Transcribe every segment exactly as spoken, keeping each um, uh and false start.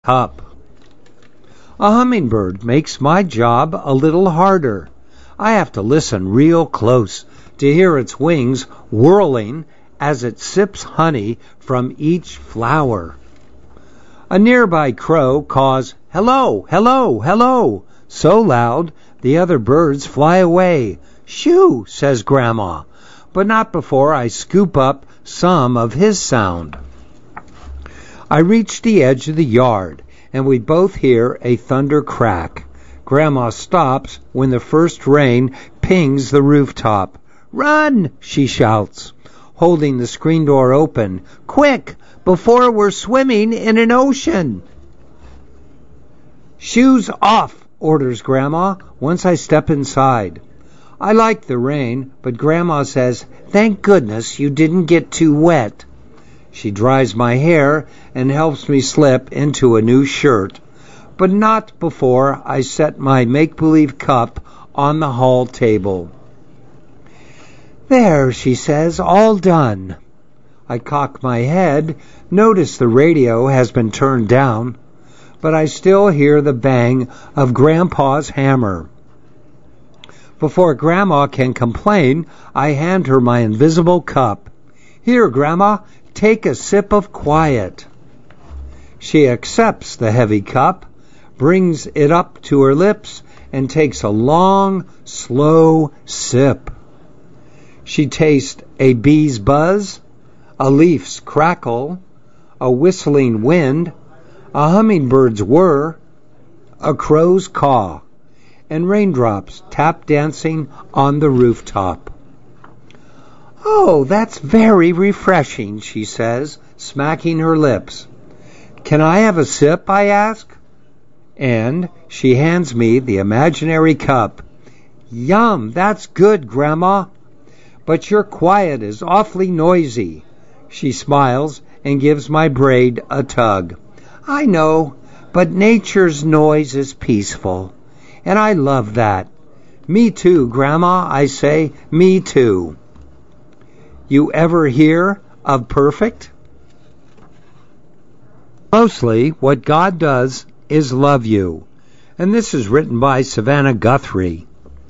Cup. A hummingbird makes my job a little harder. I have to listen real close to hear its wings whirling as it sips honey from each flower. A nearby crow caws, "Hello, hello, hello," so loud the other birds fly away. "Shoo," says Grandma, but not before I scoop up some of his sound. I reach the edge of the yard, and we both hear a thunder crack. Grandma stops when the first rain pings the rooftop. "Run!" she shouts, holding the screen door open. "Quick, before we're swimming in an ocean!" "Shoes off," orders Grandma once I step inside. I like the rain, but Grandma says, "Thank goodness you didn't get too wet." She dries my hair and helps me slip into a new shirt, but not before I set my make-believe cup on the hall table. "There," she says, "all done." I cock my head, notice the radio has been turned down, but I still hear the bang of Grandpa's hammer. Before Grandma can complain, I hand her my invisible cup. "Here, Grandma, take a sip of quiet." She accepts the heavy cup, brings it up to her lips, and takes a long, slow sip. She tastes a bee's buzz, a leaf's crackle, a whistling wind, a hummingbird's whir, a crow's caw, and raindrops tap dancing on the rooftop. "Oh, that's very refreshing," she says, smacking her lips. "Can I have a sip?" I ask. And she hands me the imaginary cup. "Yum, that's good, Grandma. But your quiet is awfully noisy." She smiles and gives my braid a tug. "I know, but nature's noise is peaceful, and I love that." "Me too, Grandma," I say, "me too." You ever hear of perfect? Mostly what God does is love you. And this is written by Savannah Guthrie.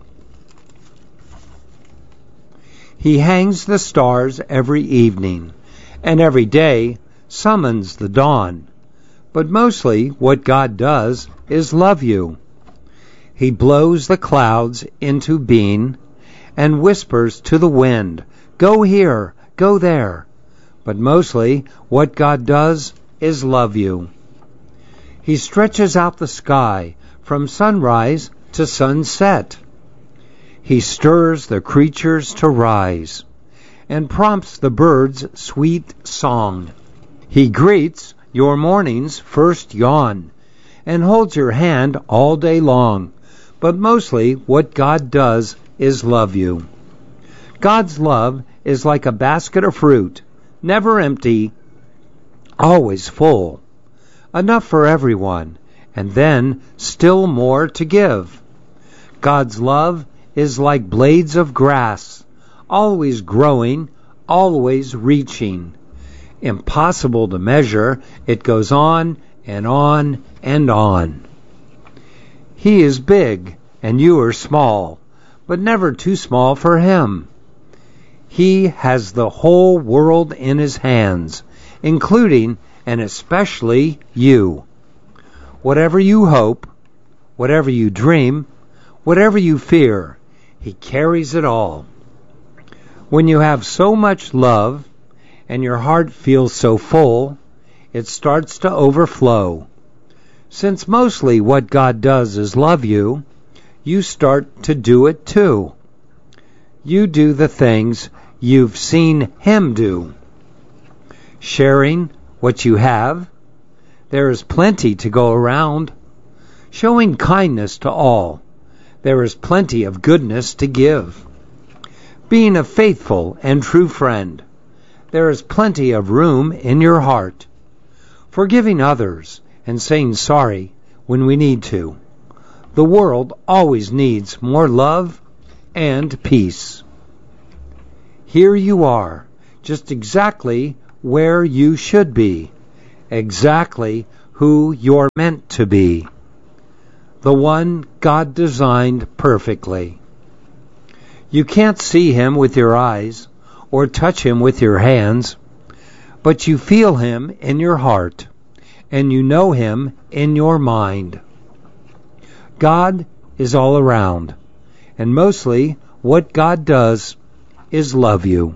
He hangs the stars every evening, and every day summons the dawn. But mostly what God does is love you. He blows the clouds into being and whispers to the wind, "Go here, go there." But mostly what God does is love you. He stretches out the sky from sunrise to sunset. He stirs the creatures to rise and prompts the birds' sweet song. He greets your morning's first yawn and holds your hand all day long. But mostly what God does is love you. God's love is like a basket of fruit, never empty, always full, enough for everyone, and then still more to give. God's love is like blades of grass, always growing, always reaching. Impossible to measure, it goes on and on and on. He is big, and you are small, but never too small for him. He has the whole world in his hands, including and especially you. Whatever you hope, whatever you dream, whatever you fear, he carries it all. When you have so much love and your heart feels so full, it starts to overflow. Since mostly what God does is love you, you start to do it too. You do the things you've seen him do. Sharing what you have, there is plenty to go around. Showing kindness to all, there is plenty of goodness to give. Being a faithful and true friend, there is plenty of room in your heart. Forgiving others and saying sorry when we need to. The world always needs more love and peace. Here you are, just exactly where you should be, exactly who you're meant to be, the one God designed perfectly. You can't see him with your eyes or touch him with your hands, but you feel him in your heart and you know him in your mind. God is all around, and mostly what God does is love you.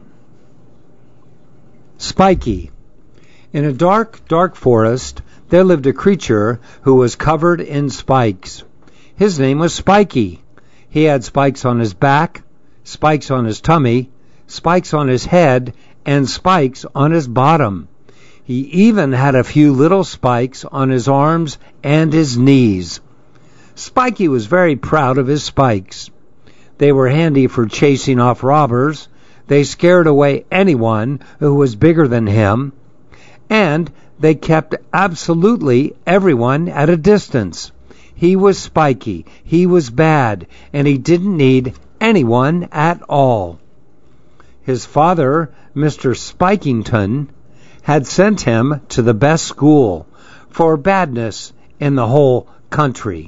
Spiky. In a dark, dark forest, there lived a creature who was covered in spikes. His name was Spiky. He had spikes on his back, spikes on his tummy, spikes on his head, and spikes on his bottom. He even had a few little spikes on his arms and his knees. Spiky was very proud of his spikes. They were handy for chasing off robbers. They scared away anyone who was bigger than him. And they kept absolutely everyone at a distance. He was Spiky. He was bad. And he didn't need anyone at all. His father, Mister Spikington, had sent him to the best school for badness in the whole country.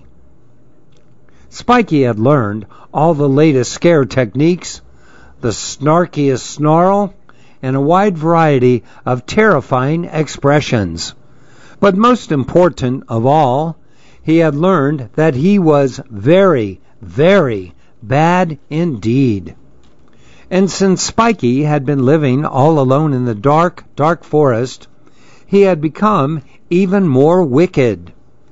Spiky had learned all the latest scare techniques, the snarkiest snarl, and a wide variety of terrifying expressions. But most important of all, he had learned that he was very, very bad indeed. And since Spiky had been living all alone in the dark, dark forest, he had become even more wicked.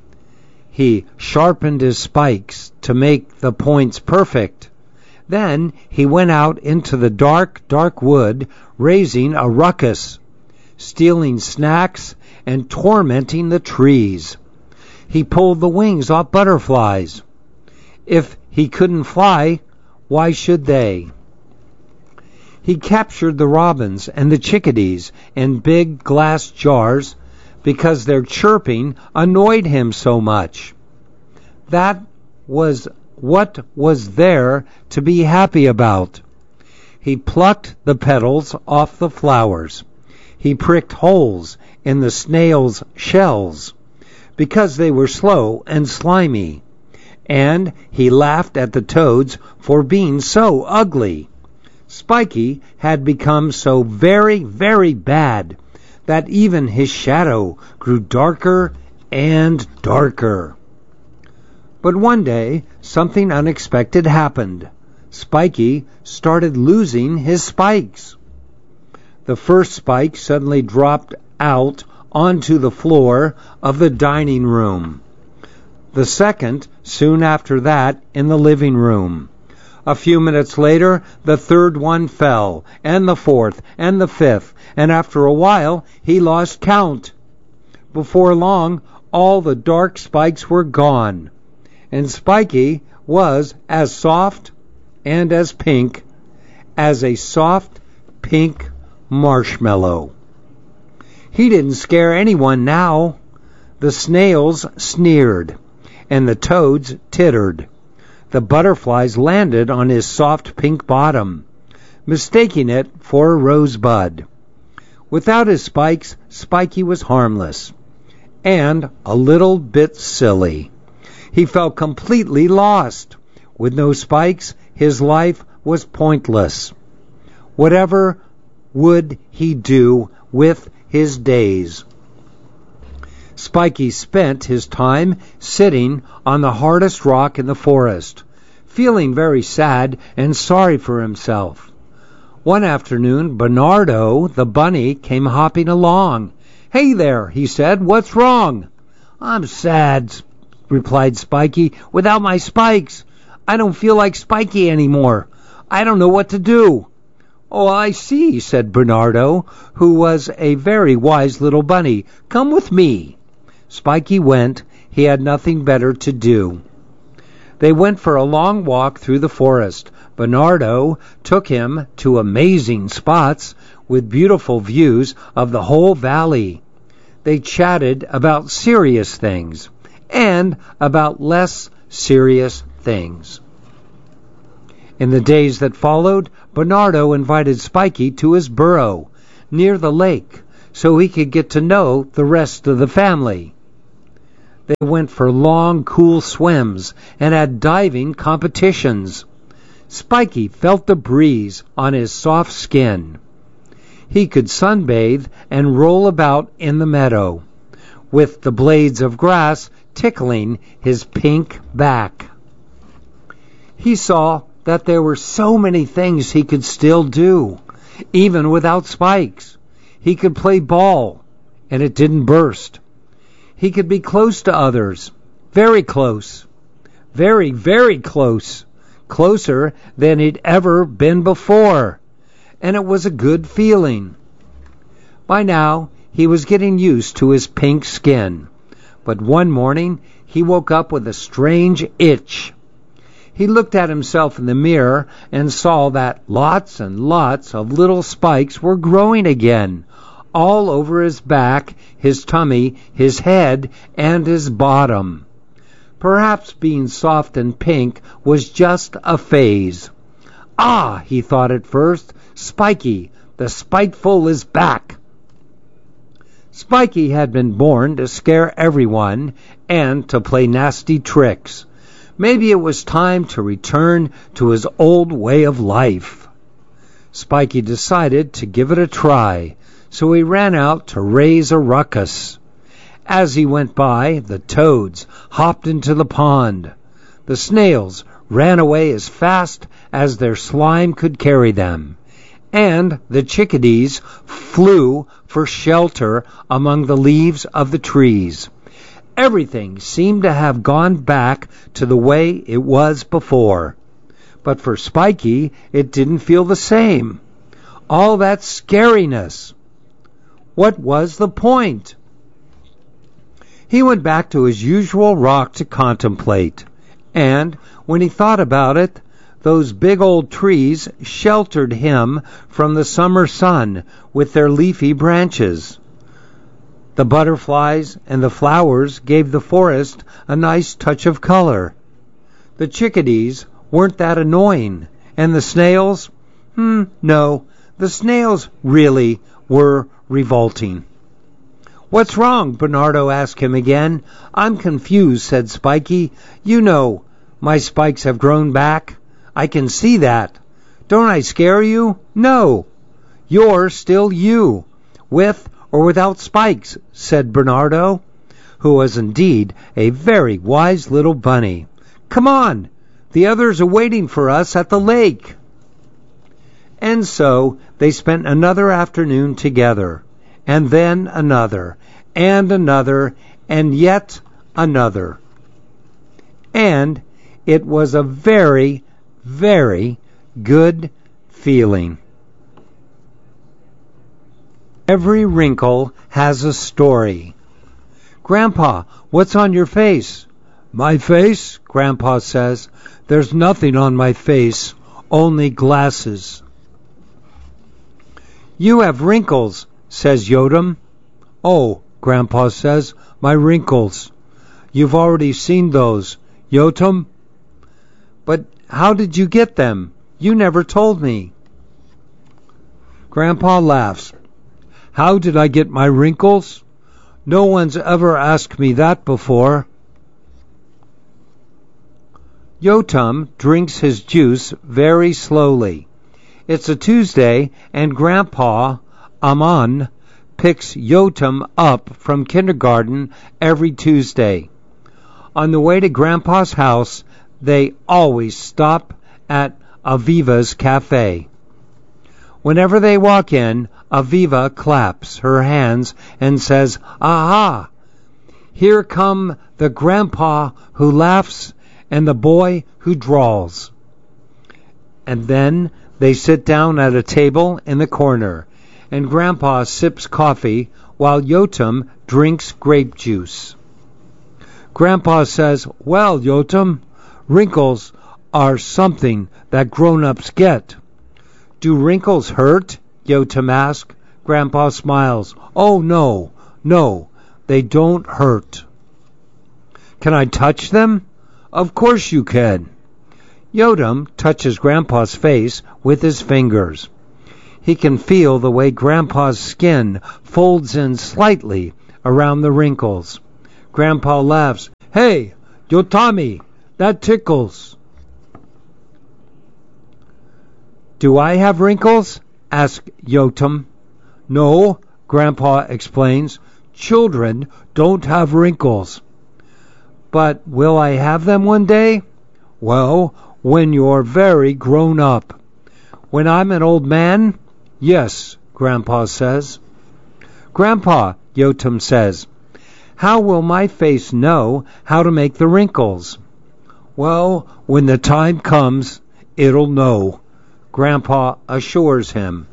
He sharpened his spikes to make the points perfect. Then he went out into the dark, dark wood, raising a ruckus, stealing snacks and tormenting the trees. He pulled the wings off butterflies. If he couldn't fly, why should they? He captured the robins and the chickadees in big glass jars because their chirping annoyed him so much. That was what was there to be happy about. He plucked the petals off the flowers. He pricked holes in the snails' shells because they were slow and slimy. And he laughed at the toads for being so ugly. Spiky had become so very, very bad that even his shadow grew darker and darker. But one day, something unexpected happened. Spiky started losing his spikes. The first spike suddenly dropped out onto the floor of the dining room. The second, soon after that, in the living room. A few minutes later, the third one fell, and the fourth, and the fifth, and after a while, he lost count. Before long, all the dark spikes were gone, and Spiky was as soft and as pink as a soft pink marshmallow. He didn't scare anyone now. The snails sneered, and the toads tittered. The butterflies landed on his soft pink bottom, mistaking it for a rosebud. Without his spikes, Spiky was harmless and a little bit silly. He felt completely lost. With no spikes, his life was pointless. Whatever would he do with his days? Spiky spent his time sitting on the hardest rock in the forest, feeling very sad and sorry for himself. One afternoon, Bernardo the bunny came hopping along. "Hey there," he said, "what's wrong?" "I'm sad," replied Spiky, "without my spikes. I don't feel like Spiky anymore. I don't know what to do." "Oh, I see," said Bernardo, who was a very wise little bunny. "Come with me." Spiky went. He had nothing better to do. They went for a long walk through the forest. Bernardo took him to amazing spots with beautiful views of the whole valley. They chatted about serious things and about less serious things. In the days that followed, Bernardo invited Spiky to his burrow near the lake so he could get to know the rest of the family. They went for long, cool swims and had diving competitions. Spiky felt the breeze on his soft skin. He could sunbathe and roll about in the meadow, with the blades of grass tickling his pink back. He saw that there were so many things he could still do, even without spikes. He could play ball, and it didn't burst. He could be close to others, very close, very, very close, closer than he'd ever been before, and it was a good feeling. By now, he was getting used to his pink skin, but one morning he woke up with a strange itch. He looked at himself in the mirror and saw that lots and lots of little spikes were growing again, all over his back, his tummy, his head, and his bottom. Perhaps being soft and pink was just a phase. Ah, he thought at first, Spiky, the spiteful, is back. Spiky had been born to scare everyone and to play nasty tricks. Maybe it was time to return to his old way of life. Spiky decided to give it a try, so he ran out to raise a ruckus. As he went by, the toads hopped into the pond. The snails ran away as fast as their slime could carry them, and the chickadees flew for shelter among the leaves of the trees. Everything seemed to have gone back to the way it was before. But for Spiky, it didn't feel the same. All that scariness. What was the point? He went back to his usual rock to contemplate, and when he thought about it, those big old trees sheltered him from the summer sun with their leafy branches. The butterflies and the flowers gave the forest a nice touch of color. The chickadees weren't that annoying, and the snails, hmm, no, the snails really were revolting. "What's wrong?" Bernardo asked him again. "I'm confused," said Spiky. "You know, my spikes have grown back. I can see that. Don't I scare you?" "No, you're still you, with or without spikes," said Bernardo, who was indeed a very wise little bunny. "Come on, the others are waiting for us at the lake." And so they spent another afternoon together, and then another, and another, and yet another. And it was a very, very good feeling. Every wrinkle has a story. "Grandpa, what's on your face?" "My face?" Grandpa says. "There's nothing on my face, only glasses." "You have wrinkles," says Yotam. "Oh," Grandpa says, "my wrinkles. You've already seen those, Yotam." "But how did you get them? You never told me." Grandpa laughs. "How did I get my wrinkles? No one's ever asked me that before." Yotam drinks his juice very slowly. It's a Tuesday, and Grandpa Aman picks Yotam up from kindergarten every Tuesday. On the way to Grandpa's house, they always stop at Aviva's cafe. Whenever they walk in, Aviva claps her hands and says, "Aha! Here come the grandpa who laughs and the boy who draws." And then they sit down at a table in the corner, and Grandpa sips coffee while Yotam drinks grape juice. Grandpa says, "Well, Yotam, wrinkles are something that grown-ups get." "Do wrinkles hurt?" Yotam asks. Grandpa smiles. "Oh, no, no, they don't hurt." "Can I touch them?" "Of course you can." Yotam touches Grandpa's face with his fingers. He can feel the way Grandpa's skin folds in slightly around the wrinkles. Grandpa laughs. Hey, yo Tommy, that tickles. Do I have wrinkles? Asked Yotam. No, Grandpa explains. Children don't have wrinkles. But will I have them one day? Well, when you're very grown up. When I'm an old man? Yes, Grandpa says. Grandpa, Yotam says, how will my face know how to make the wrinkles? Well, when the time comes, it'll know, Grandpa assures him.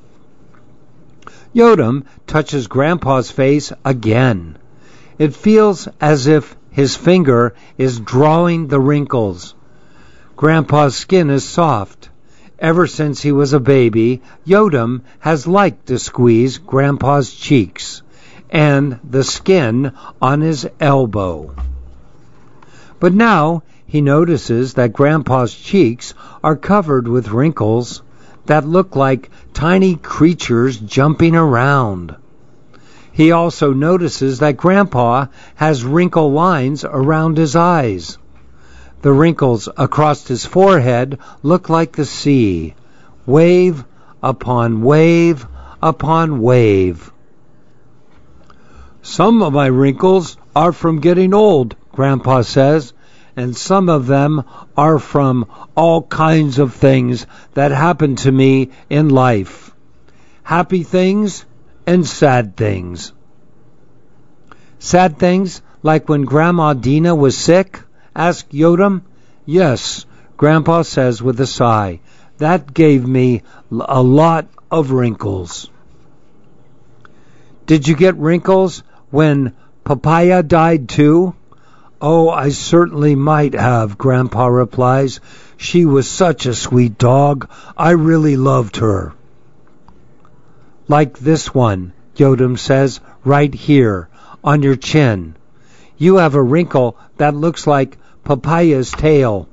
Yotam touches Grandpa's face again. It feels as if his finger is drawing the wrinkles. Grandpa's skin is soft. Ever since he was a baby, Yotam has liked to squeeze Grandpa's cheeks and the skin on his elbow. But now he notices that Grandpa's cheeks are covered with wrinkles that look like tiny creatures jumping around. He also notices that Grandpa has wrinkle lines around his eyes. The wrinkles across his forehead look like the sea, wave upon wave upon wave. Some of my wrinkles are from getting old, Grandpa says, and some of them are from all kinds of things that happen to me in life. Happy things and sad things. Sad things like when Grandma Dina was sick? Asked Yotam. Yes, Grandpa says with a sigh. That gave me a lot of wrinkles. Did you get wrinkles when Papaya died too? Oh, I certainly might have, Grandpa replies. She was such a sweet dog. I really loved her. Like this one, Yotam says, right here, on your chin. You have a wrinkle that looks like Papaya's tail.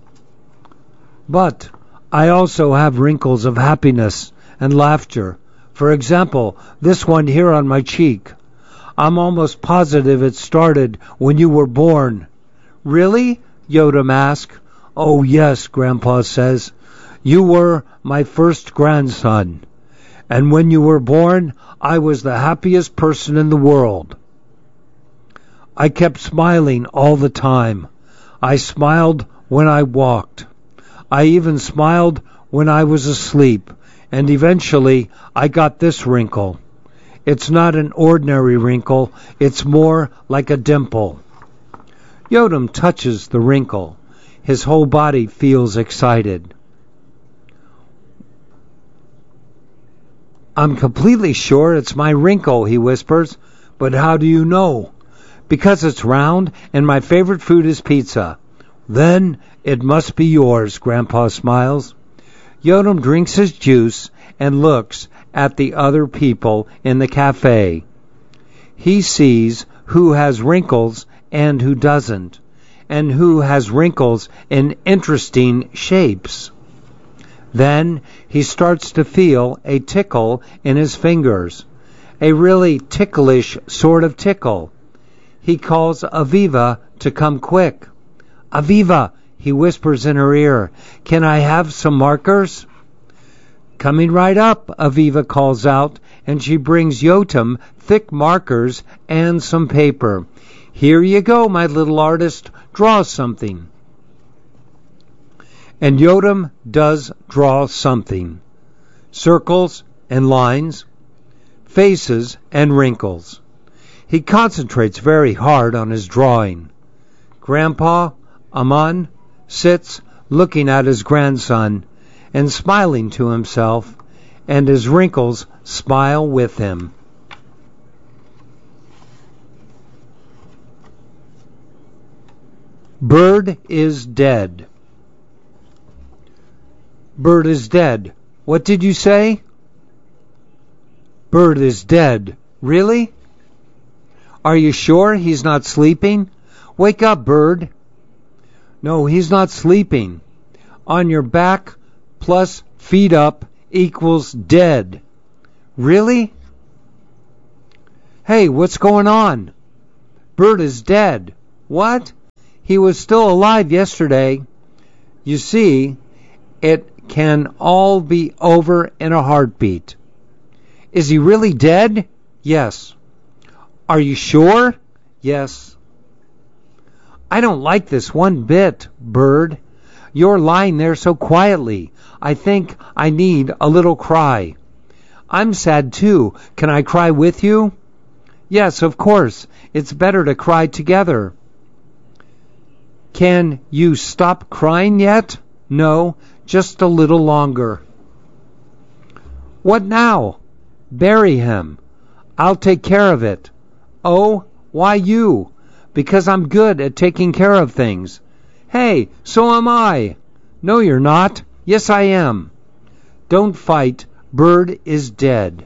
But I also have wrinkles of happiness and laughter. For example, this one here on my cheek. I'm almost positive it started when you were born. Really? Yotam asks. Oh yes, Grandpa says. You were my first grandson. And when you were born, I was the happiest person in the world. I kept smiling all the time. I smiled when I walked. I even smiled when I was asleep. And eventually, I got this wrinkle. It's not an ordinary wrinkle. It's more like a dimple. Yotam touches the wrinkle. His whole body feels excited. I'm completely sure it's my wrinkle, he whispers. But how do you know? Because it's round and my favorite food is pizza. Then it must be yours, Grandpa smiles. Yotam drinks his juice and looks at the other people in the cafe. He sees who has wrinkles and who doesn't, and who has wrinkles in interesting shapes. Then he starts to feel a tickle in his fingers, a really ticklish sort of tickle. He calls Aviva to come quick. Aviva, he whispers in her ear, can I have some markers? Coming right up, Aviva calls out, and she brings Yotam thick markers and some paper. Here you go, my little artist. Draw something. And Yotam does draw something. Circles and lines, faces and wrinkles. He concentrates very hard on his drawing. Grandpa, Aman, sits looking at his grandson and smiling to himself, and his wrinkles smile with him. Bird is dead. Bird is dead. What did you say? Bird is dead. Really? Are you sure he's not sleeping? Wake up, Bird. No, he's not sleeping. On your back plus feet up equals dead. Really? Hey, what's going on? Bert is dead. What? He was still alive yesterday. You see, it can all be over in a heartbeat. Is he really dead? Yes. Are you sure? Yes. I don't like this one bit, Bird. You're lying there so quietly. I think I need a little cry. I'm sad too. Can I cry with you? Yes, of course. It's better to cry together. Can you stop crying yet? No, just a little longer. What now? Bury him. I'll take care of it. Oh, why you? Because I'm good at taking care of things. Hey, so am I. No, you're not. Yes, I am. Don't fight. Bird is dead.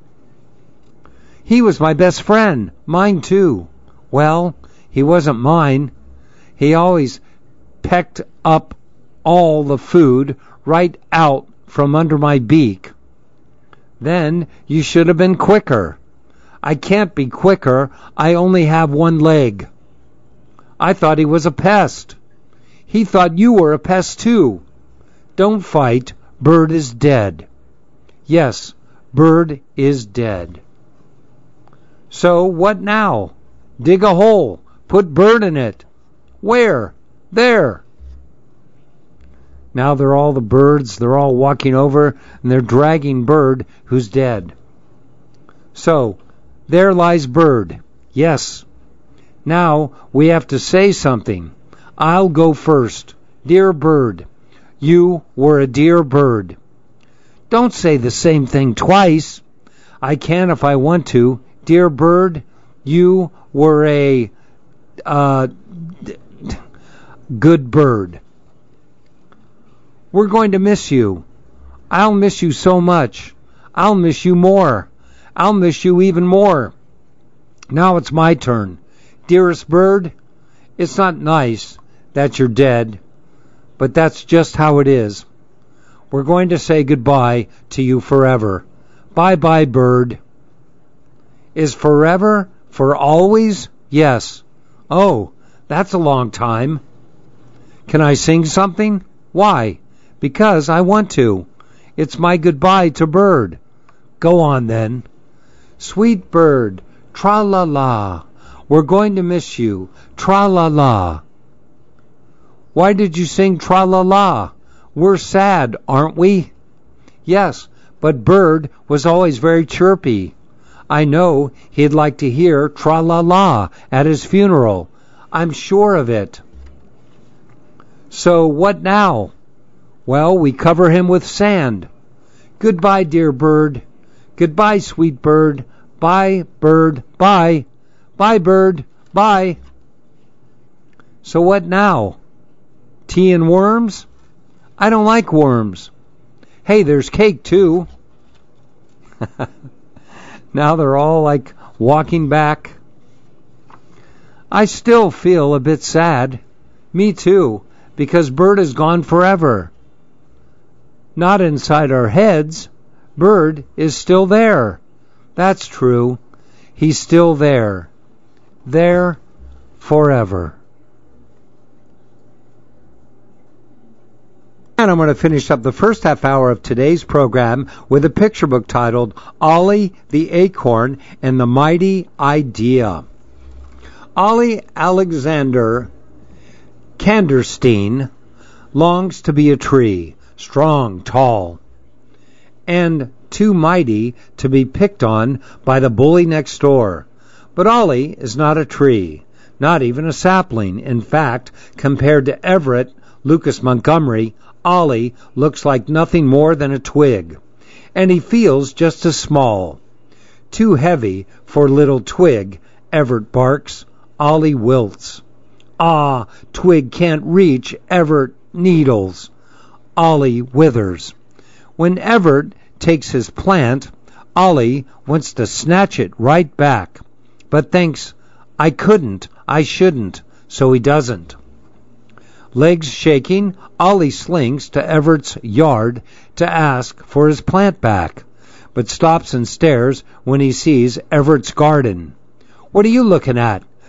He was my best friend. Mine too. Well, he wasn't mine. He always pecked up all the food right out from under my beak. Then you should have been quicker. I can't be quicker. I only have one leg. I thought he was a pest. He thought you were a pest too. Don't fight. Bird is dead. Yes, Bird is dead. So what now? Dig a hole. Put Bird in it. Where? There. Now they're all the birds. They're all walking over and they're dragging Bird who's dead. So, there lies Bird. Yes. Now we have to say something. I'll go first. Dear Bird, you were a dear bird. Don't say the same thing twice. I can if I want to. Dear Bird, you were a uh, good bird. We're going to miss you. I'll miss you so much. I'll miss you more. I'll miss you even more. Now it's my turn. Dearest Bird, it's not nice that you're dead, but that's just how it is. We're going to say goodbye to you forever. Bye-bye, Bird. Is forever for always? Yes. Oh, that's a long time. Can I sing something? Why? Because I want to. It's my goodbye to Bird. Go on then. Sweet Bird, tra-la-la. We're going to miss you. Tra-la-la. Why did you sing tra-la-la? We're sad, aren't we? Yes, but Bird was always very chirpy. I know he'd like to hear tra-la-la at his funeral. I'm sure of it. So what now? Well, we cover him with sand. Goodbye, dear Bird. Goodbye, sweet Bird. Bye, Bird. Bye. Bye, Bird. Bye. So what now? Tea and worms? I don't like worms. Hey, there's cake too. Now they're all like walking back. I still feel a bit sad. Me too, because Bird is gone forever. Not inside our heads. Bird is still there. That's true. He's still there. There forever. And I'm going to finish up the first half hour of today's program with a picture book titled Ollie the Acorn and the Mighty Idea. Ollie Alexander Kanderstein longs to be a tree, strong, tall, and too mighty to be picked on by the bully next door. But Ollie is not a tree, not even a sapling. In fact, compared to Everett Lucas Montgomery, Ollie looks like nothing more than a twig, and he feels just as small. Too heavy for little twig, Everett barks. Ollie wilts. Ah, twig can't reach Everett needles. Ollie withers. When Everett takes his plant, Ollie wants to snatch it right back, but thinks, I couldn't, I shouldn't, so he doesn't. Legs shaking, Ollie slinks to Everett's yard to ask for his plant back, but stops and stares when he sees Everett's garden. What are you looking at?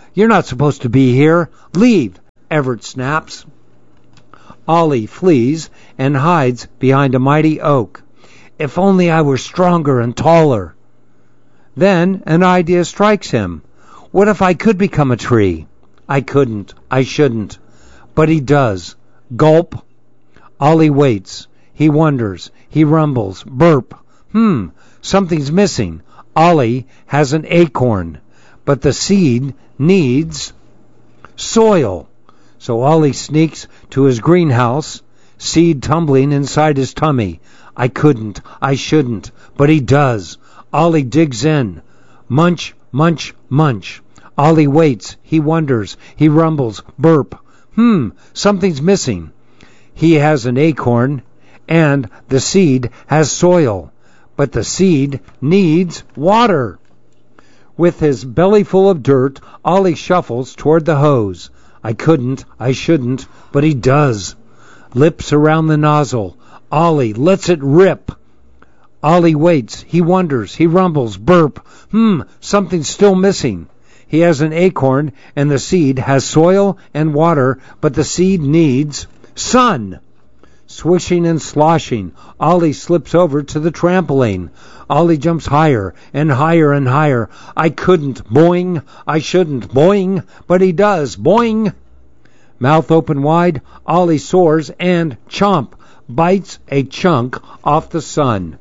You're not supposed to be here. Leave, Everett snaps. Ollie flees and hides behind a mighty oak. If only I were stronger and taller. Then an idea strikes him. What if I could become a tree? I couldn't. I shouldn't. But he does. Gulp. Ollie waits. He wonders. He rumbles. Burp. Hmm, something's missing. Ollie has an acorn, but the seed needs soil. So Ollie sneaks to his greenhouse, seed tumbling inside his tummy. I couldn't, I shouldn't, but he does. Ollie digs in. Munch, munch, munch. Ollie waits. He wonders. He rumbles. Burp. Hmm, something's missing. He has an acorn, and the seed has soil. But the seed needs water. With his belly full of dirt, Ollie shuffles toward the hose. I couldn't, I shouldn't, but he does. Lips around the nozzle. Ollie lets it rip. Ollie waits. He wonders. He rumbles. Burp. Hmm, something's still missing. He has an acorn, and the seed has soil and water, but the seed needs sun. Swishing and sloshing, Ollie slips over to the trampoline. Ollie jumps higher and higher and higher. I couldn't. Boing. I shouldn't. Boing. But he does. Boing. Mouth open wide, Ollie soars and, chomp, bites a chunk off the sun.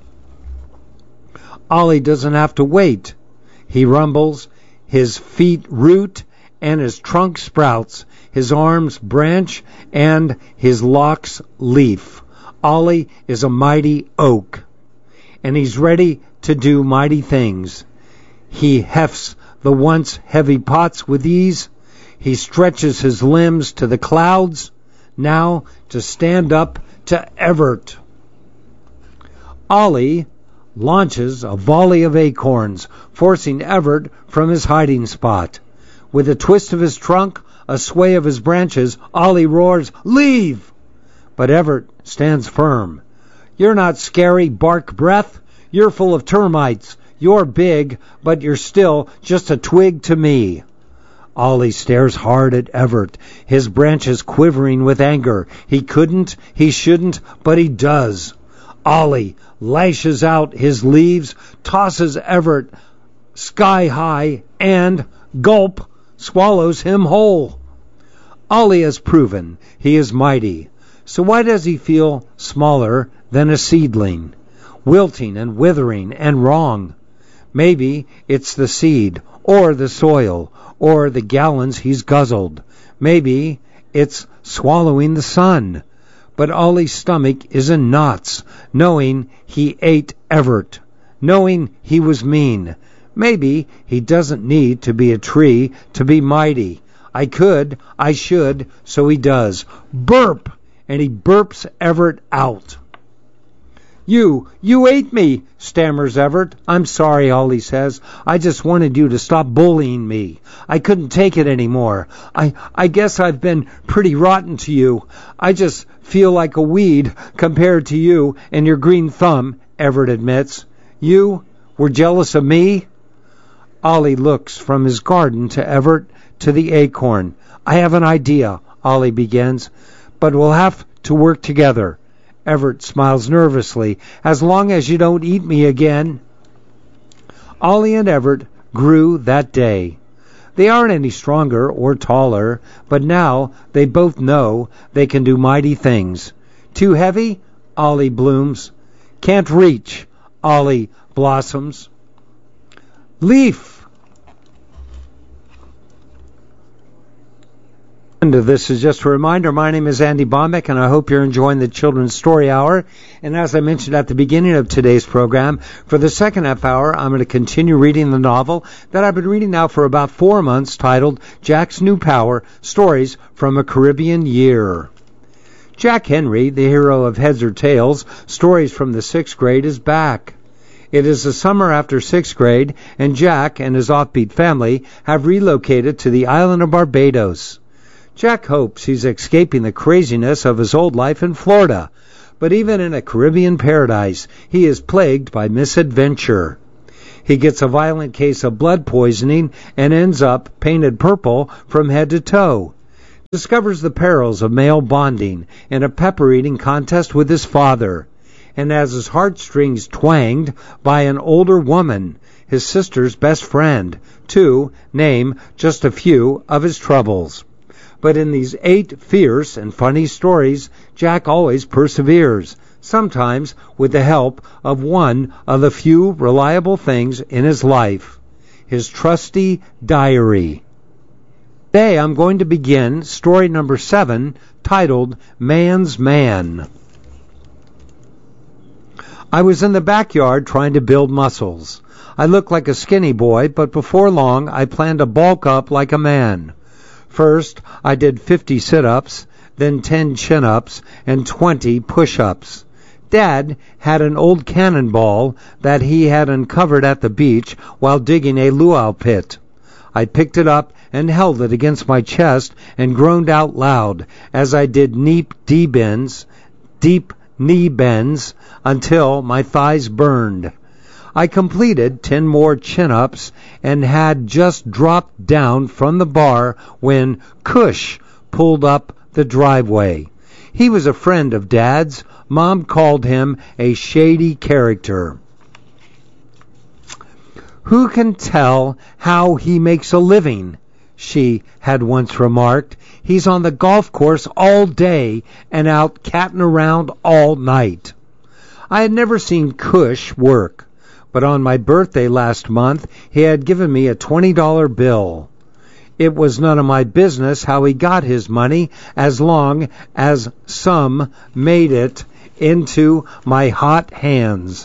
Ollie doesn't have to wait. He rumbles, his feet root, and his trunk sprouts. His arms branch, and his locks leaf. Ollie is a mighty oak, and he's ready to do mighty things. He hefts the once heavy pots with ease. He stretches his limbs to the clouds, now to stand up to Everett. Ollie launches a volley of acorns, forcing Everett from his hiding spot. With a twist of his trunk, a sway of his branches, Ollie roars, "Leave!" But Everett stands firm. You're not scary, bark breath. You're full of termites. You're big, but you're still just a twig to me. Ollie stares hard at Everett, his branches quivering with anger. He couldn't, he shouldn't, but he does. Ollie lashes out his leaves, tosses Everett sky high, and, gulp, swallows him whole. Ollie has proven he is mighty, so why does he feel smaller than a seedling, wilting and withering and wrong? Maybe it's the seed, or the soil, or the gallons he's guzzled. Maybe it's swallowing the sun. But Ollie's stomach is in knots, knowing he ate Everett, knowing he was mean. Maybe he doesn't need to be a tree to be mighty. I could, I should, so he does. Burp! And he burps Everett out. You, you ate me, stammers Everett. I'm sorry, Ollie says. I just wanted you to stop bullying me. I couldn't take it anymore. I, I guess I've been pretty rotten to you. I just feel like a weed compared to you and your green thumb, Everett admits. You were jealous of me? Ollie looks from his garden to Everett to the acorn. I have an idea, Ollie begins, but we'll have to work together. Everett smiles nervously. As long as you don't eat me again. Ollie and Everett grew that day. They aren't any stronger or taller, but now they both know they can do mighty things. Too heavy? Ollie blooms. Can't reach? Ollie blossoms. Leaf! And this is just a reminder, my name is Andy Bombeck, and I hope you're enjoying the Children's Story Hour. And as I mentioned at the beginning of today's program, for the second half hour, I'm going to continue reading the novel that I've been reading now for about four months, titled Jack's New Power, Stories from a Caribbean Year. Jack Henry, the hero of Heads or Tails, Stories from the Sixth Grade, is back. It is the summer after sixth grade, and Jack and his offbeat family have relocated to the island of Barbados. Jack hopes he's escaping the craziness of his old life in Florida, but even in a Caribbean paradise, he is plagued by misadventure. He gets a violent case of blood poisoning and ends up painted purple from head to toe. Discovers the perils of male bonding in a pepper eating contest with his father, and has his heartstrings twanged by an older woman, his sister's best friend, to name just a few of his troubles. But in these eight fierce and funny stories, Jack always perseveres, sometimes with the help of one of the few reliable things in his life, his trusty diary. Today I'm going to begin story number seven, titled Man's Man. I was in the backyard trying to build muscles. I looked like a skinny boy, but before long I planned to bulk up like a man. First, I did fifty sit-ups, then ten chin-ups, and twenty push-ups. Dad had an old cannonball that he had uncovered at the beach while digging a luau pit. I picked it up and held it against my chest and groaned out loud as I did knee deep bends, deep knee bends until my thighs burned. I completed ten more chin-ups and had just dropped down from the bar when Cush pulled up the driveway. He was a friend of Dad's. Mom called him a shady character. "Who can tell how he makes a living?" she had once remarked. "He's on the golf course all day and out catting around all night." I had never seen Cush work, but on my birthday last month he had given me a twenty dollar bill. It was none of my business how he got his money, as long as some made it into my hot hands.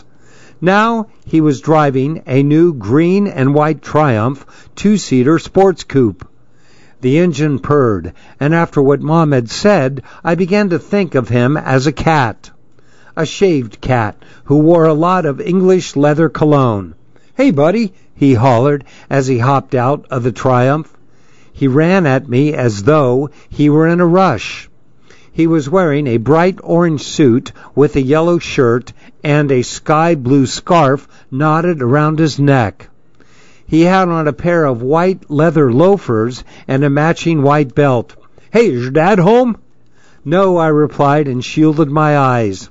Now he was driving a new green and white Triumph two-seater sports coupe. The engine purred, and after what Mom had said, I began to think of him as a cat. A shaved cat who wore a lot of English leather cologne. "Hey, buddy," he hollered as he hopped out of the Triumph. He ran at me as though he were in a rush. He was wearing a bright orange suit with a yellow shirt and a sky blue scarf knotted around his neck. He had on a pair of white leather loafers and a matching white belt. "Hey, is your dad home?" "No," I replied and shielded my eyes.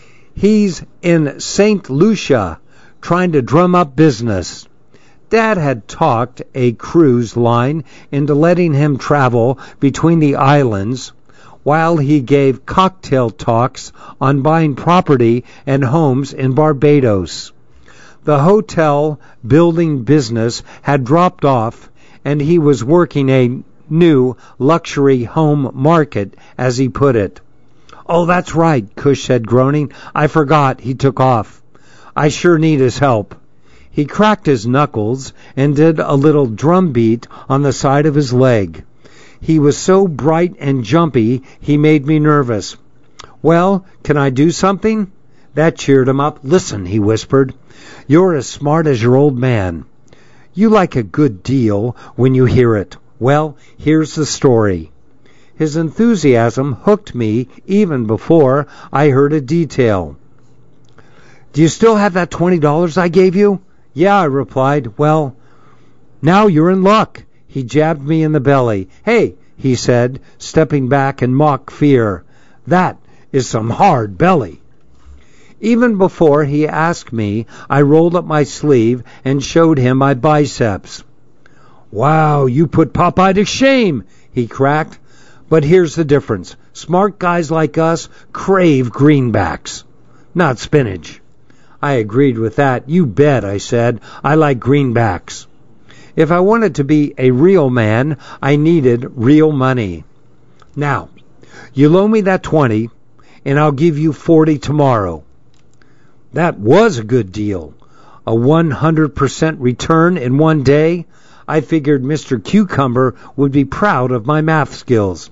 "He's in Saint Lucia trying to drum up business." Dad had talked a cruise line into letting him travel between the islands while he gave cocktail talks on buying property and homes in Barbados. The hotel building business had dropped off, and he was working a new luxury home market, as he put it. "Oh, that's right," Cush said, groaning. "I forgot he took off. I sure need his help." He cracked his knuckles and did a little drum beat on the side of his leg. He was so bright and jumpy, he made me nervous. "Well, can I do something?" That cheered him up. "Listen," he whispered. "You're as smart as your old man. You like a good deal when you hear it. Well, here's the story." His enthusiasm hooked me even before I heard a detail. "Do you still have that twenty dollars I gave you?" "Yeah," I replied. "Well, now you're in luck." He jabbed me in the belly. "Hey," he said, stepping back in mock fear, "that is some hard belly." Even before he asked me, I rolled up my sleeve and showed him my biceps. "Wow, you put Popeye to shame," he cracked. "But here's the difference. Smart guys like us crave greenbacks, not spinach." I agreed with that. "You bet," I said. "I like greenbacks." If I wanted to be a real man, I needed real money. "Now, you loan me that twenty, and I'll give you forty tomorrow." That was a good deal. A one hundred percent return in one day. I figured Mister Cucumber would be proud of my math skills.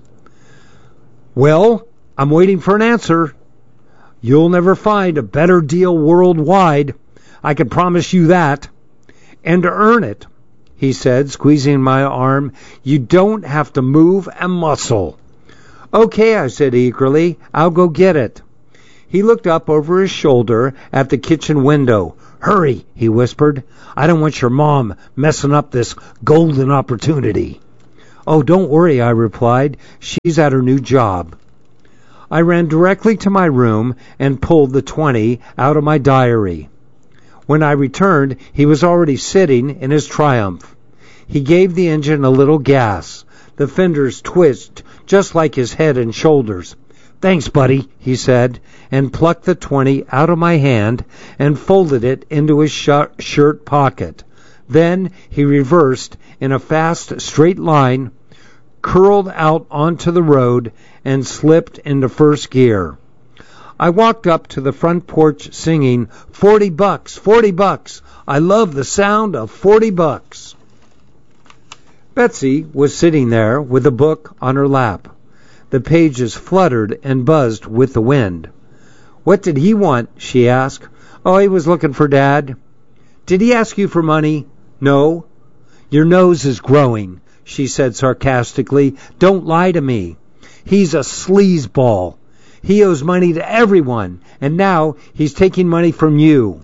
"Well, I'm waiting for an answer." "You'll never find a better deal worldwide. I can promise you that. And to earn it," he said, squeezing my arm, "you don't have to move a muscle." "Okay," I said eagerly. "I'll go get it." He looked up over his shoulder at the kitchen window. Hurry, he whispered. I don't want your mom messing up this golden opportunity. Oh, don't worry, I replied. She's at her new job. I ran directly to my room and pulled the twenty out of my diary. When I returned, he was already sitting in his Triumph. He gave the engine a little gas. The fenders twitched just like his head and shoulders. Thanks, buddy, he said, and plucked the twenty out of my hand and folded it into his shirt pocket. Then he reversed in a fast, straight line, curled out onto the road, and slipped into first gear. I walked up to the front porch singing, Forty bucks, forty bucks. I love the sound of forty bucks. Betsy was sitting there with a book on her lap. The pages fluttered and buzzed with the wind. What did he want? She asked. Oh, he was looking for Dad. Did he ask you for money? No. Your nose is growing, she said sarcastically. Don't lie to me. He's a sleazeball. He owes money to everyone, and now he's taking money from you.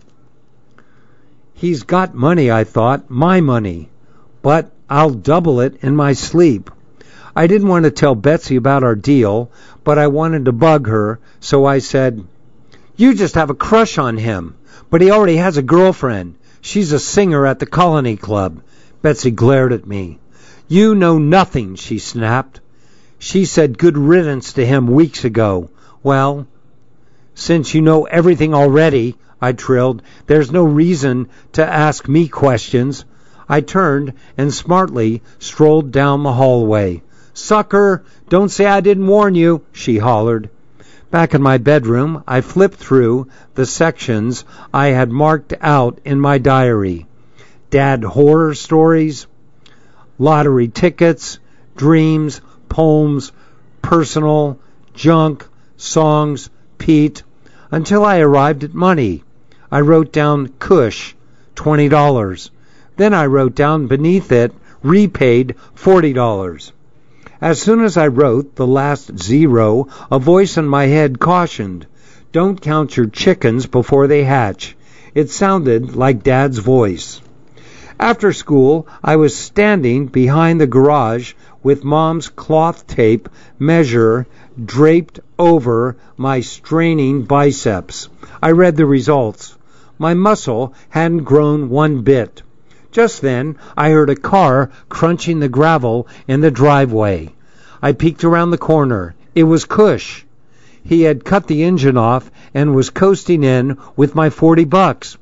He's got money, I thought, my money, but I'll double it in my sleep. I didn't want to tell Betsy about our deal, but I wanted to bug her, so I said, You just have a crush on him, but he already has a girlfriend. She's a singer at the Colony Club. Betsy glared at me. You know nothing, she snapped. She said good riddance to him weeks ago. Well, since you know everything already, I trilled, there's no reason to ask me questions. I turned and smartly strolled down the hallway. Sucker, don't say I didn't warn you, she hollered. Back in my bedroom, I flipped through the sections I had marked out in my diary. Dad horror stories, lottery tickets, dreams, poems, personal, junk, songs, Pete, until I arrived at money. I wrote down Cush, twenty dollars. Then I wrote down beneath it, repaid, forty dollars. As soon as I wrote the last zero, a voice in my head cautioned, Don't count your chickens before they hatch. It sounded like Dad's voice. After school, I was standing behind the garage with Mom's cloth tape measure draped over my straining biceps. I read the results. My muscle hadn't grown one bit. Just then, I heard a car crunching the gravel in the driveway. I peeked around the corner. It was Cush. He had cut the engine off and was coasting in with my forty bucks.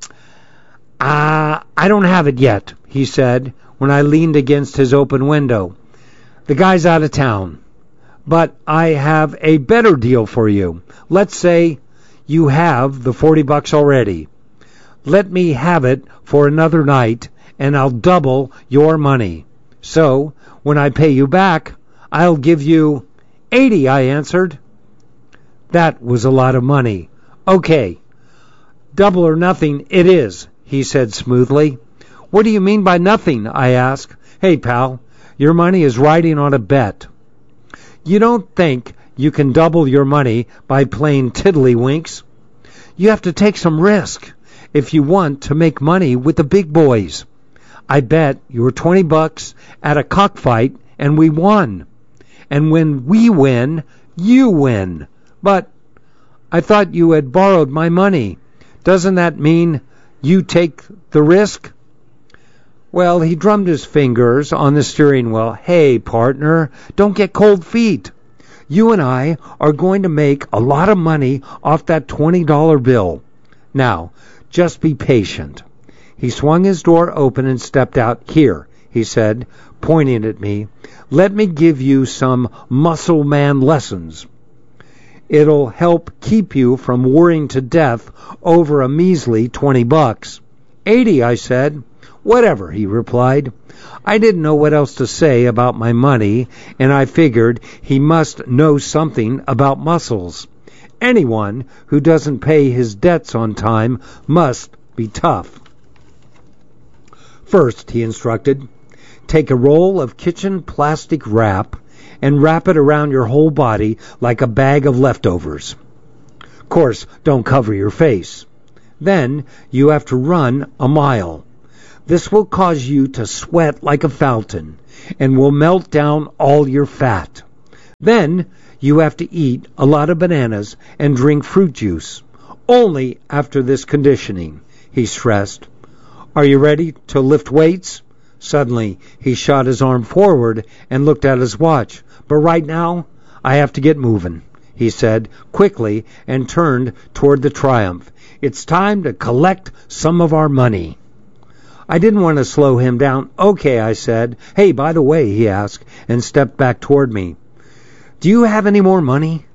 Ah, uh, I don't have it yet, he said when I leaned against his open window. The guy's out of town. But I have a better deal for you. Let's say you have the forty bucks already. Let me have it for another night, and I'll double your money. So, when I pay you back, I'll give you eighty, I answered. That was a lot of money. Okay, double or nothing it is, he said smoothly. What do you mean by nothing? I asked. Hey, pal, your money is riding on a bet. You don't think you can double your money by playing tiddlywinks? You have to take some risk if you want to make money with the big boys. I bet you were twenty bucks at a cockfight and we won. And when we win, you win. But I thought you had borrowed my money. Doesn't that mean you take the risk? Well, he drummed his fingers on the steering wheel. Hey, partner, don't get cold feet. You and I are going to make a lot of money off that twenty dollar bill. Now, just be patient. He swung his door open and stepped out. Here, he said, pointing at me. Let me give you some muscle man lessons. It'll help keep you from worrying to death over a measly twenty bucks. Eighty, I said. Whatever, he replied. I didn't know what else to say about my money, and I figured he must know something about muscles. Anyone who doesn't pay his debts on time must be tough. First, he instructed, take a roll of kitchen plastic wrap and wrap it around your whole body like a bag of leftovers. Of course, don't cover your face. Then you have to run a mile. This will cause you to sweat like a fountain and will melt down all your fat. Then you have to eat a lot of bananas and drink fruit juice. Only after this conditioning, he stressed. Are you ready to lift weights? Suddenly, he shot his arm forward and looked at his watch. But right now, I have to get moving, he said quickly and turned toward the Triumph. It's time to collect some of our money. I didn't want to slow him down. Okay, I said. Hey, by the way, he asked, and stepped back toward me. Do you have any more money?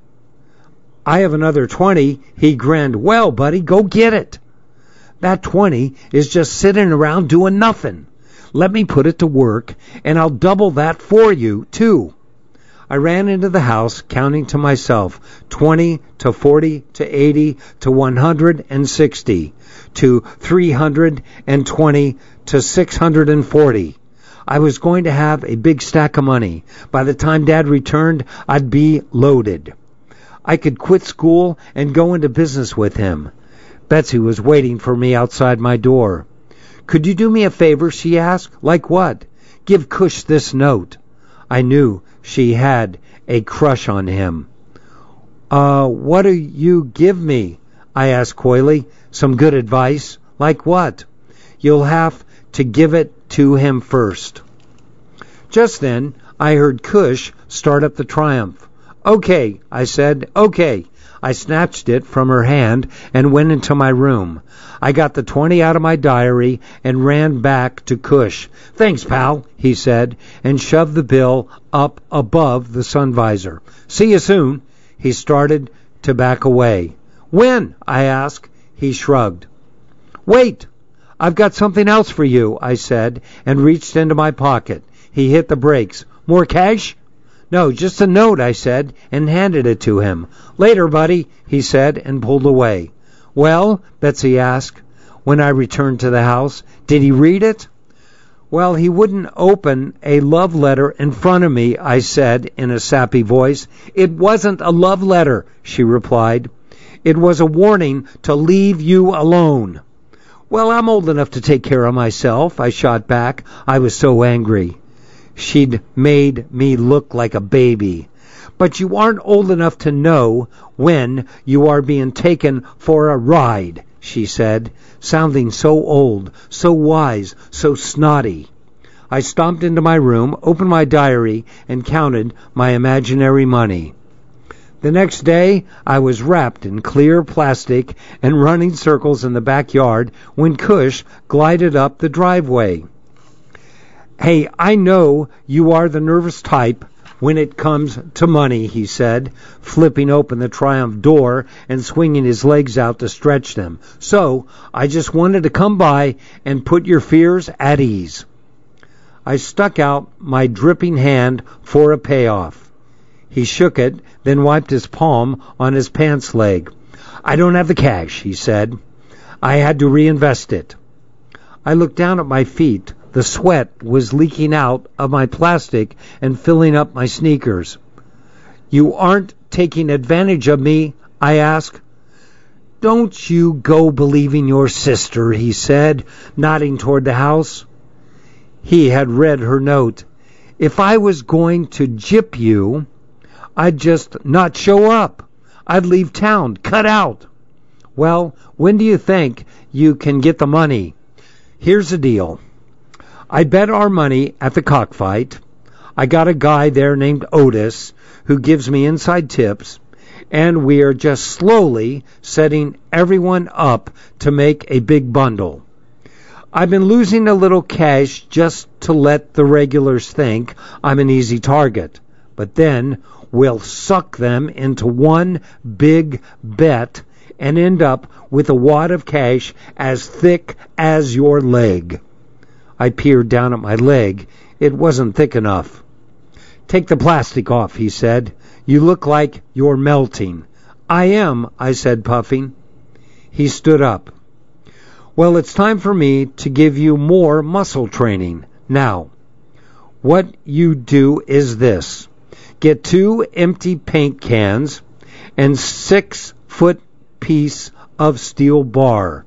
I have another twenty. He grinned. Well, buddy, go get it. That twenty is just sitting around doing nothing. Let me put it to work, and I'll double that for you, too. I ran into the house, counting to myself, twenty to forty to eighty to one hundred sixty to three hundred twenty to six hundred forty. I was going to have a big stack of money. By the time Dad returned, I'd be loaded. I could quit school and go into business with him. Betsy was waiting for me outside my door. Could you do me a favor, she asked. Like what? Give Cush this note. I knew she had a crush on him. Uh, what do you give me? I asked coyly. Some good advice? Like what? You'll have to give it to him first. Just then, I heard Cush start up the Triumph. Okay, I said, okay. I snatched it from her hand and went into my room. I got the twenty out of my diary and ran back to Cush. Thanks, pal, he said, and shoved the bill up above the sun visor. See you soon. He started to back away. When? I asked. He shrugged. Wait, I've got something else for you, I said, and reached into my pocket. He hit the brakes. More cash? No, just a note, I said, and handed it to him. Later, buddy, he said, and pulled away. Well, Betsy asked, when I returned to the house, did he read it? Well, he wouldn't open a love letter in front of me, I said in a sappy voice. It wasn't a love letter, she replied. It was a warning to leave you alone. Well, I'm old enough to take care of myself, I shot back. I was so angry. She'd made me look like a baby. But you aren't old enough to know when you are being taken for a ride, she said, sounding so old, so wise, so snotty. I stomped into my room, opened my diary, and counted my imaginary money. The next day, I was wrapped in clear plastic and running circles in the backyard when Cush glided up the driveway. Hey, I know you are the nervous type when it comes to money, he said, flipping open the Triumph door and swinging his legs out to stretch them. So, I just wanted to come by and put your fears at ease. I stuck out my dripping hand for a payoff. He shook it, then wiped his palm on his pants leg. I don't have the cash, he said. I had to reinvest it. I looked down at my feet. The sweat was leaking out of my plastic and filling up my sneakers. You aren't taking advantage of me? I asked. Don't you go believing your sister, he said, nodding toward the house. He had read her note. If I was going to gyp you, I'd just not show up. I'd leave town, cut out. Well, when do you think you can get the money? Here's the deal. I bet our money at the cockfight. I got a guy there named Otis who gives me inside tips, and we are just slowly setting everyone up to make a big bundle. I've been losing a little cash just to let the regulars think I'm an easy target, but then we'll suck them into one big bet and end up with a wad of cash as thick as your leg. I peered down at my leg. It wasn't thick enough. Take the plastic off, he said. You look like you're melting. I am, I said, puffing. He stood up. Well, it's time for me to give you more muscle training. Now, what you do is this. Get two empty paint cans and six-foot piece of steel bar.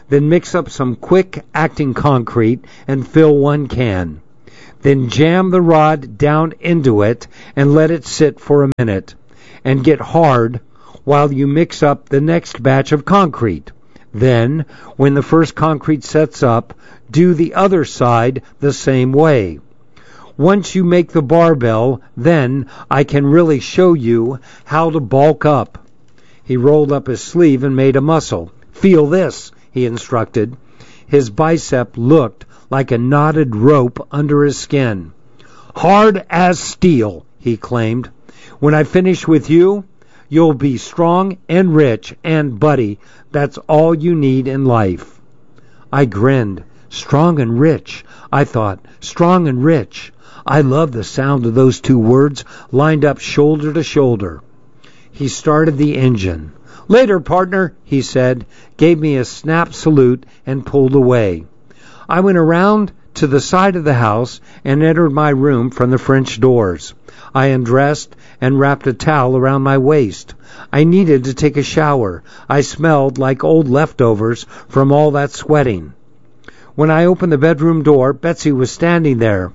Then mix up some quick-acting concrete and fill one can. Then jam the rod down into it and let it sit for a minute and get hard while you mix up the next batch of concrete. Then, when the first concrete sets up, do the other side the same way. Once you make the barbell, then I can really show you how to bulk up. He rolled up his sleeve and made a muscle. Feel this, he instructed. His bicep looked like a knotted rope under his skin. Hard as steel, he claimed. When I finish with you, you'll be strong and rich, and, buddy, that's all you need in life. I grinned. Strong and rich, I thought. Strong and rich. I love the sound of those two words lined up shoulder to shoulder. He started the engine. Later, partner, he said, gave me a snap salute and pulled away. I went around to the side of the house and entered my room from the French doors. I undressed and wrapped a towel around my waist. I needed to take a shower. I smelled like old leftovers from all that sweating. When I opened the bedroom door, Betsy was standing there.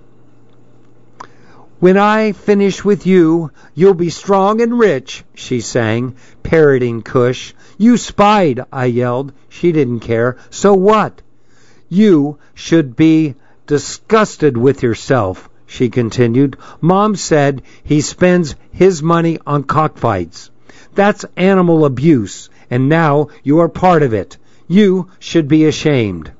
When I finish with you, you'll be strong and rich, she sang, parroting Cush. You spied, I yelled. She didn't care. So what? You should be disgusted with yourself, she continued. Mom said he spends his money on cockfights. That's animal abuse, and now you are part of it. You should be ashamed.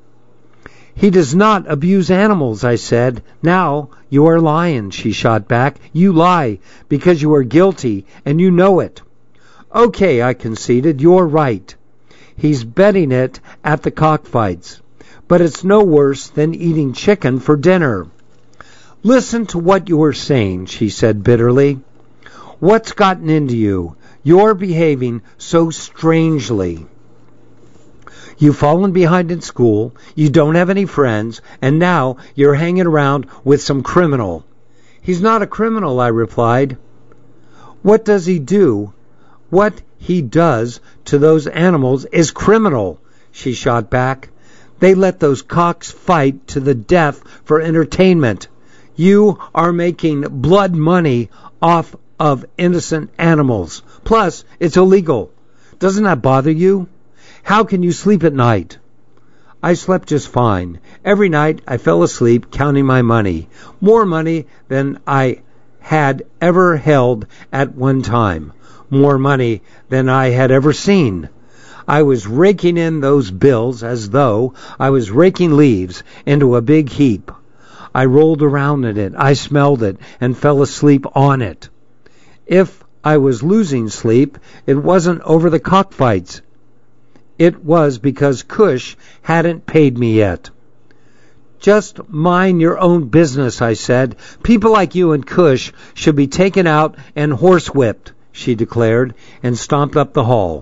He does not abuse animals, I said. Now you are lying, she shot back. You lie because you are guilty, and you know it. Okay, I conceded, you're right. He's betting it at the cockfights. But it's no worse than eating chicken for dinner. Listen to what you are saying, she said bitterly. What's gotten into you? You're behaving so strangely. You've fallen behind in school, you don't have any friends, and now you're hanging around with some criminal. He's not a criminal, I replied. What does he do? What he does to those animals is criminal, she shot back. They let those cocks fight to the death for entertainment. You are making blood money off of innocent animals. Plus, it's illegal. Doesn't that bother you? How can you sleep at night? I slept just fine. Every night I fell asleep counting my money. More money than I had ever held at one time. More money than I had ever seen. I was raking in those bills as though I was raking leaves into a big heap. I rolled around in it, I smelled it, and fell asleep on it. If I was losing sleep, it wasn't over the cockfights. It was because Cush hadn't paid me yet. Just mind your own business, I said. People like you and Cush should be taken out and horsewhipped, she declared, and stomped up the hall.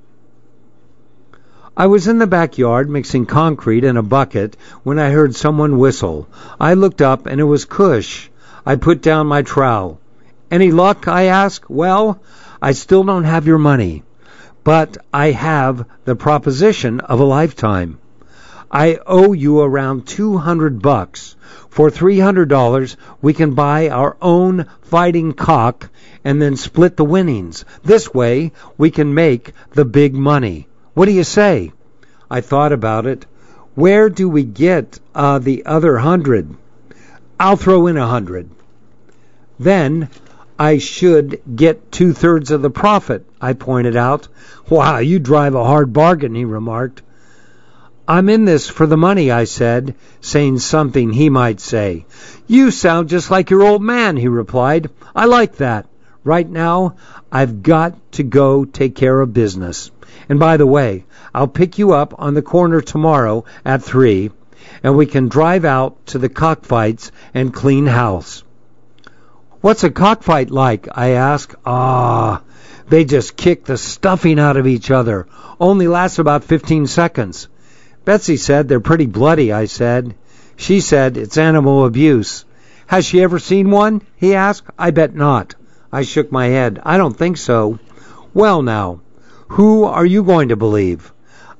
I was in the backyard mixing concrete in a bucket when I heard someone whistle. I looked up, and it was Cush. I put down my trowel. Any luck? I asked. Well, I still don't have your money, but I have the proposition of a lifetime. I owe you around two hundred bucks. For three hundred dollars, we can buy our own fighting cock and then split the winnings. This way, we can make the big money. What do you say? I thought about it. Where do we get uh, the other hundred? I'll throw in a hundred. Then I should get two-thirds of the profit, I pointed out. Wow, you drive a hard bargain, he remarked. I'm in this for the money, I said, saying something he might say. You sound just like your old man, he replied. I like that. Right now, I've got to go take care of business. And by the way, I'll pick you up on the corner tomorrow at three, and we can drive out to the cockfights and clean house. What's a cockfight like? I asked. Ah, they just kick the stuffing out of each other. Only lasts about fifteen seconds. Betsy said they're pretty bloody, I said. She said it's animal abuse. Has she ever seen one? He asked. I bet not. I shook my head. I don't think so. Well now, who are you going to believe?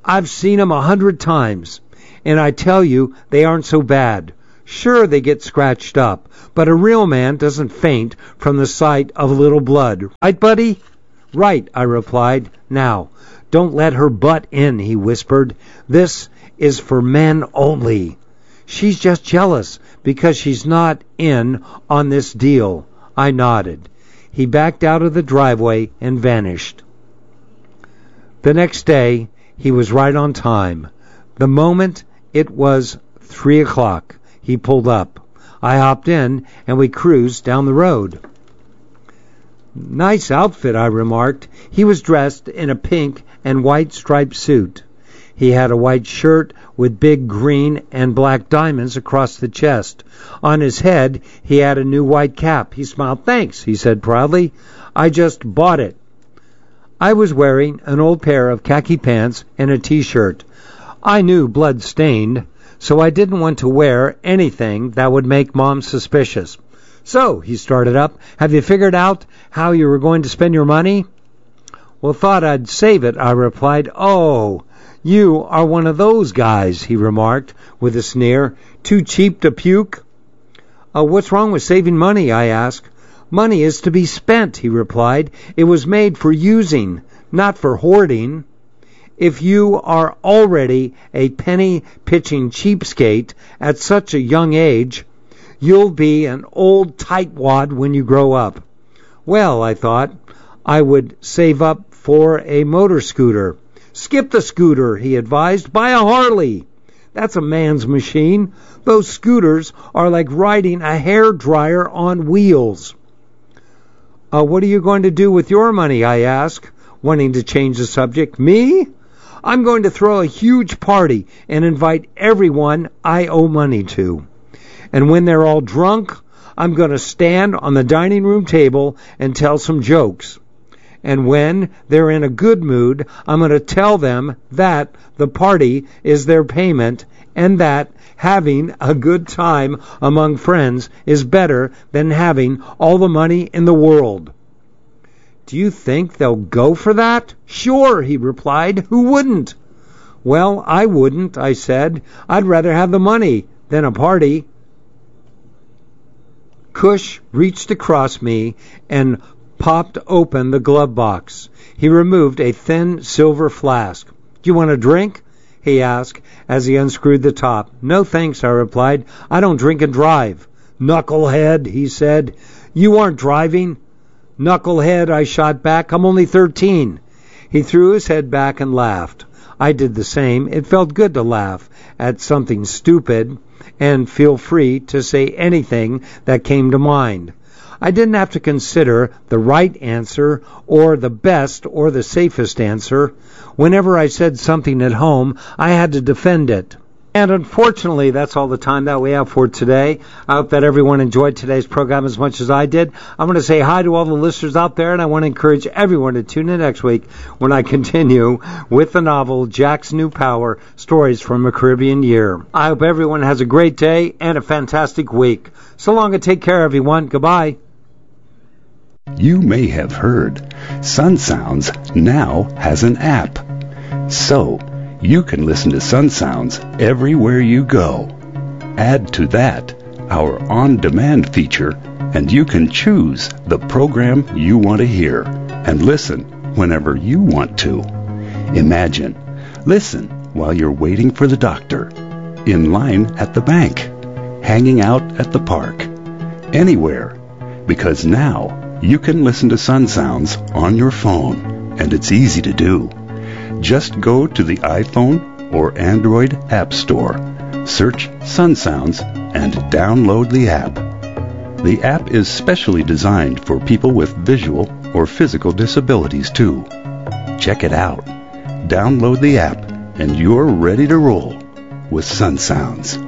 I've seen 'em a hundred times, and I tell you, they aren't so bad. Sure, they get scratched up, but a real man doesn't faint from the sight of a little blood. Right, buddy? Right, I replied. Now, don't let her butt in, he whispered. This is for men only. She's just jealous because she's not in on this deal. I nodded. He backed out of the driveway and vanished. The next day, he was right on time. The moment it was three o'clock, he pulled up. I hopped in, and we cruised down the road. Nice outfit, I remarked. He was dressed in a pink and white striped suit. He had a white shirt with big green and black diamonds across the chest. On his head, he had a new white cap. He smiled. Thanks, he said proudly. I just bought it. I was wearing an old pair of khaki pants and a t-shirt. I knew blood stained, so I didn't want to wear anything that would make Mom suspicious. So, he started up, have you figured out how you were going to spend your money? Well, thought I'd save it, I replied. Oh, you are one of those guys, he remarked with a sneer. Too cheap to puke? Uh, what's wrong with saving money, I asked. Money is to be spent, he replied. It was made for using, not for hoarding. If you are already a penny-pitching cheapskate at such a young age, you'll be an old tightwad when you grow up. Well, I thought, I would save up for a motor scooter. Skip the scooter, he advised. Buy a Harley. That's a man's machine. Those scooters are like riding a hairdryer on wheels. Uh, what are you going to do with your money, I asked, wanting to change the subject. Me? I'm going to throw a huge party and invite everyone I owe money to. And when they're all drunk, I'm going to stand on the dining room table and tell some jokes. And when they're in a good mood, I'm going to tell them that the party is their payment and that having a good time among friends is better than having all the money in the world. Do you think they'll go for that? Sure, he replied. Who wouldn't? Well, I wouldn't, I said. I'd rather have the money than a party. Cush reached across me and popped open the glove box. He removed a thin silver flask. Do you want a drink? He asked as he unscrewed the top. No thanks, I replied. I don't drink and drive. Knucklehead, he said. You aren't driving. Knucklehead, I shot back. I'm only thirteen. He threw his head back and laughed. I did the same. It felt good to laugh at something stupid and feel free to say anything that came to mind. I didn't have to consider the right answer or the best or the safest answer. Whenever I said something at home, I had to defend it. And unfortunately, that's all the time that we have for today. I hope that everyone enjoyed today's program as much as I did. I'm going to say hi to all the listeners out there, and I want to encourage everyone to tune in next week when I continue with the novel Jack's New Power, Stories from a Caribbean Year. I hope everyone has a great day and a fantastic week. So long and take care, everyone. Goodbye. You may have heard Sun Sounds now has an app. So, you can listen to Sun Sounds everywhere you go. Add to that our on-demand feature, and you can choose the program you want to hear and listen whenever you want to. Imagine, listen while you're waiting for the doctor, in line at the bank, hanging out at the park, anywhere, because now you can listen to Sun Sounds on your phone, and it's easy to do. Just go to the iPhone or Android App Store, search Sun Sounds, and download the app. The app is specially designed for people with visual or physical disabilities, too. Check it out. Download the app, and you're ready to roll with Sun Sounds.